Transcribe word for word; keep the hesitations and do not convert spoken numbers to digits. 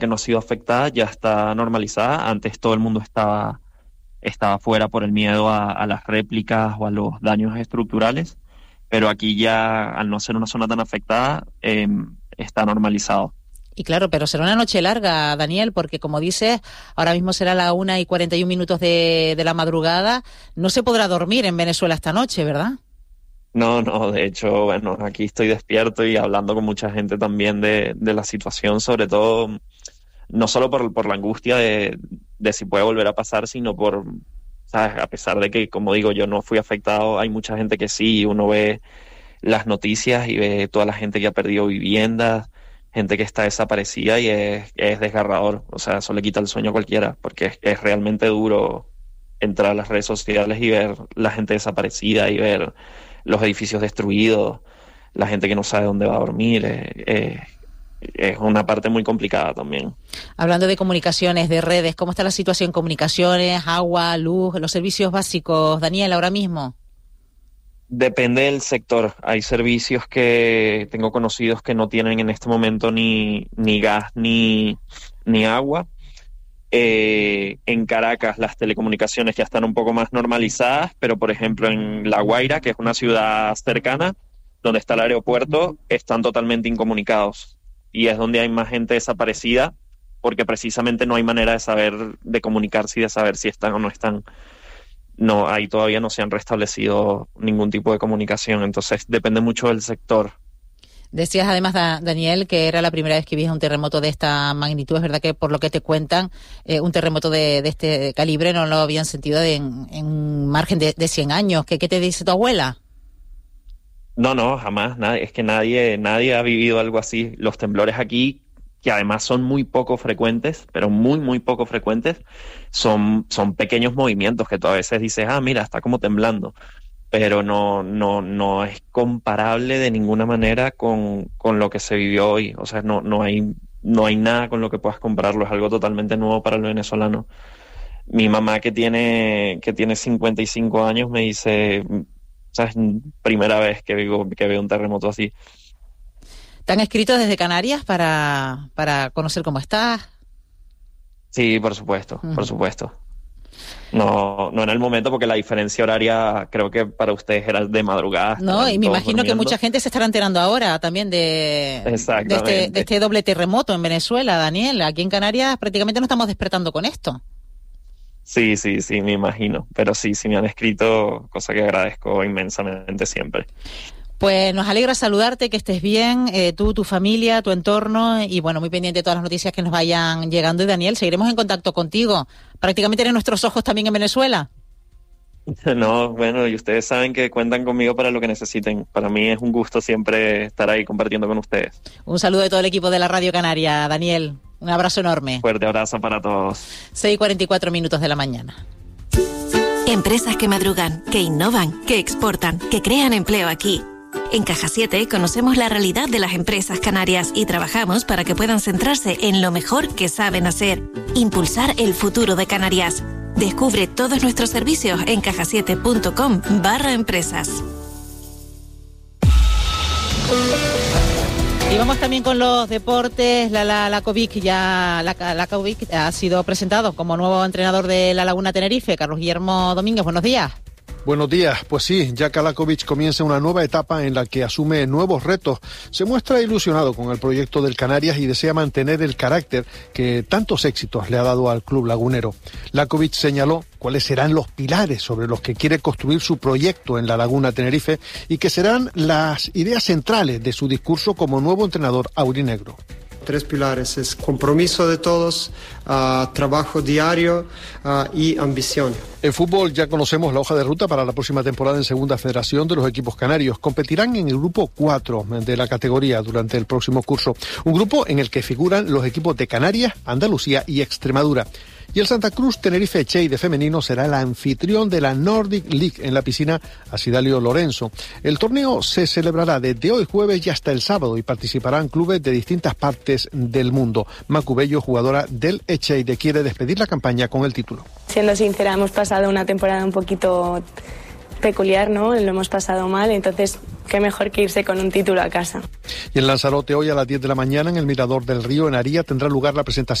que no ha sido afectada ya está normalizada. Antes todo el mundo estaba, estaba fuera por el miedo a, a las réplicas o a los daños estructurales, pero aquí ya, al no ser una zona tan afectada, eh, está normalizado. Y claro, pero será una noche larga, Daniel, porque como dices, ahora mismo será la una y cuarenta y un minutos de, de la madrugada. No se podrá dormir en Venezuela esta noche, ¿verdad? No, no, de hecho, bueno, aquí estoy despierto y hablando con mucha gente también de, de la situación, sobre todo, no solo por, por la angustia de, de si puede volver a pasar, sino por, ¿sabes? A pesar de que, como digo, yo no fui afectado, hay mucha gente que sí, uno ve las noticias y ve toda la gente que ha perdido viviendas, gente que está desaparecida y es, es desgarrador. O sea, eso le quita el sueño a cualquiera, porque es, es realmente duro entrar a las redes sociales y ver la gente desaparecida y ver los edificios destruidos, la gente que no sabe dónde va a dormir. Eh, eh, es una parte muy complicada también. Hablando de comunicaciones, de redes, ¿cómo está la situación en comunicaciones, agua, luz, los servicios básicos, Daniel, ahora mismo? Depende del sector. Hay servicios que tengo conocidos que no tienen en este momento ni, ni gas ni, ni agua. Eh, en Caracas las telecomunicaciones ya están un poco más normalizadas, pero por ejemplo en La Guaira, que es una ciudad cercana, donde está el aeropuerto, están totalmente incomunicados. Y es donde hay más gente desaparecida, porque precisamente no hay manera de saber, de comunicarse y de saber si están o no están. No, ahí todavía no se han restablecido ningún tipo de comunicación, entonces depende mucho del sector. Decías además, da, Daniel, que era la primera vez que vivías un terremoto de esta magnitud. Es verdad que por lo que te cuentan, eh, un terremoto de, de este calibre no lo habían sentido de, en, en un margen de, de cien años. ¿Qué, ¿Qué te dice tu abuela? No, no, jamás. Nadie, es que nadie, nadie ha vivido algo así. Los temblores aquí, que además son muy poco frecuentes, pero muy, muy poco frecuentes, son, son pequeños movimientos que tú a veces dices, ah, mira, está como temblando. Pero no, no, no es comparable de ninguna manera con, con lo que se vivió hoy. O sea, no, no hay, no hay nada con lo que puedas compararlo. Es algo totalmente nuevo para el venezolano. Mi mamá, que tiene, que tiene cincuenta y cinco años, me dice, ¿sabes? Primera vez que veo, que veo un terremoto así. ¿Te han escrito desde Canarias para, para conocer cómo estás? Sí, por supuesto, Uh-huh. por supuesto. No, no en el momento, porque la diferencia horaria creo que para ustedes era de madrugada. No, y me imagino durmiendo. que mucha gente se estará enterando ahora también de, de, este, de este doble terremoto en Venezuela, Daniel. Aquí en Canarias prácticamente nos estamos despertando con esto. Sí, sí, sí, me imagino. Pero sí, sí me han escrito, cosa que agradezco inmensamente siempre. Pues nos alegra saludarte, que estés bien, eh, tú, tu familia, tu entorno, y bueno, muy pendiente de todas las noticias que nos vayan llegando. Y Daniel, seguiremos en contacto contigo. Prácticamente eres nuestros ojos también en Venezuela. No, bueno, y ustedes saben que cuentan conmigo para lo que necesiten. Para mí es un gusto siempre estar ahí compartiendo con ustedes. Un saludo de todo el equipo de la Radio Canaria, Daniel. Un abrazo enorme. Fuerte abrazo para todos. seis y cuarenta y cuatro minutos de la mañana. Empresas que madrugan, que innovan, que exportan, que crean empleo aquí. En Caja siete conocemos la realidad de las empresas canarias y trabajamos para que puedan centrarse en lo mejor que saben hacer, impulsar el futuro de Canarias. Descubre todos nuestros servicios en cajasiete.com barra empresas. Y vamos también con los deportes. La, la, la Kovic ya la, la Kovic ha sido presentado como nuevo entrenador de La Laguna Tenerife. Carlos Guillermo Domínguez, buenos días. Buenos días. Pues sí, ya Kalakovic comienza una nueva etapa en la que asume nuevos retos. Se muestra ilusionado con el proyecto del Canarias y desea mantener el carácter que tantos éxitos le ha dado al club lagunero. Lakovic señaló cuáles serán los pilares sobre los que quiere construir su proyecto en La Laguna Tenerife y que serán las ideas centrales de su discurso como nuevo entrenador aurinegro. Tres pilares: es compromiso de todos, uh, trabajo diario uh, y ambición. En fútbol ya conocemos la hoja de ruta para la próxima temporada en Segunda Federación de los equipos canarios. Competirán en el grupo cuatro de la categoría durante el próximo curso. Un grupo en el que figuran los equipos de Canarias, Andalucía y Extremadura. Y el Santa Cruz Tenerife Chey de femenino será el anfitrión de la Nordic League en la piscina Asidalio Lorenzo. El torneo se celebrará desde hoy jueves y hasta el sábado y participarán clubes de distintas partes del mundo. Macu Bello, jugadora del Echeide, quiere despedir la campaña con el título. Siendo sincera, hemos pasado una temporada un poquito peculiar, ¿no? Lo hemos pasado mal, entonces qué mejor que irse con un título a casa. Y en Lanzarote hoy a las diez de la mañana en el Mirador del Río, en Aría, tendrá lugar la presentación